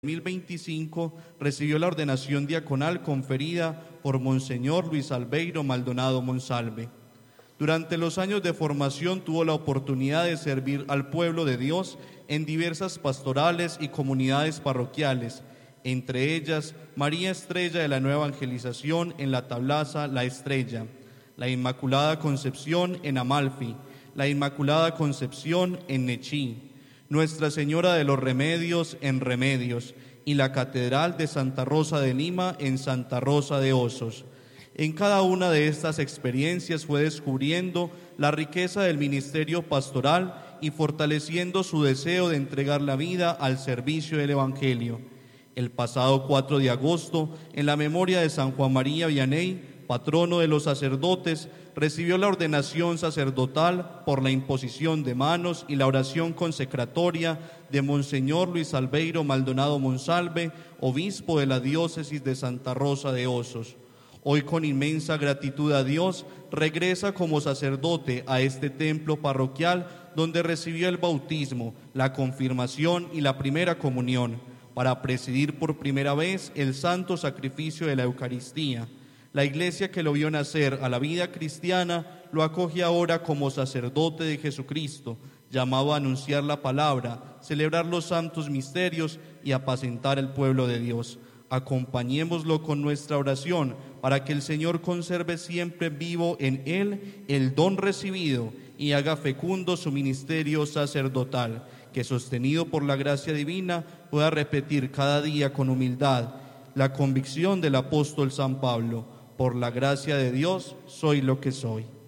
2025 recibió la ordenación diaconal conferida por Monseñor Luis Albeiro Maldonado Monsalve. Durante los años de formación tuvo la oportunidad de servir al pueblo de Dios en diversas pastorales y comunidades parroquiales, entre ellas María Estrella de la Nueva Evangelización en la Tablaza La Estrella, la Inmaculada Concepción en Amalfi, la Inmaculada Concepción en Nechí, Nuestra Señora de los Remedios en Remedios y la Catedral de Santa Rosa de Lima en Santa Rosa de Osos. En cada una de estas experiencias fue descubriendo la riqueza del ministerio pastoral y fortaleciendo su deseo de entregar la vida al servicio del Evangelio. El pasado 4 de agosto, en la memoria de San Juan María Vianney, patrono de los sacerdotes, recibió la ordenación sacerdotal por la imposición de manos y la oración consecratoria de Monseñor Luis Albeiro Maldonado Monsalve, obispo de la diócesis de Santa Rosa de Osos. Hoy, con inmensa gratitud a Dios, regresa como sacerdote a este templo parroquial donde recibió el bautismo, la confirmación y la primera comunión, para presidir por primera vez el santo sacrificio de la Eucaristía. La Iglesia que lo vio nacer a la vida cristiana lo acoge ahora como sacerdote de Jesucristo, llamado a anunciar la palabra, celebrar los santos misterios y apacentar el pueblo de Dios. Acompañémoslo con nuestra oración para que el Señor conserve siempre vivo en él el don recibido y haga fecundo su ministerio sacerdotal, que sostenido por la gracia divina pueda repetir cada día con humildad la convicción del apóstol San Pablo: por la gracia de Dios soy lo que soy.